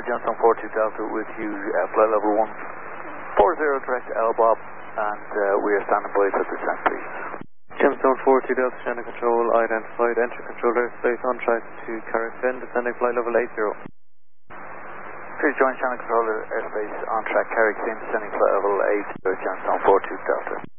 Gemstone 42 Delta with you, flight level 140 direct LBOB, and we are standing by for descent, please. Gemstone 42 Delta, Shannon Control, identified, entry control airspace on track to Carrickfen, descending flight level 80. Please join Shannon Control airspace on track, Carrickfen, descending flight level 80, Gemstone 42 Delta.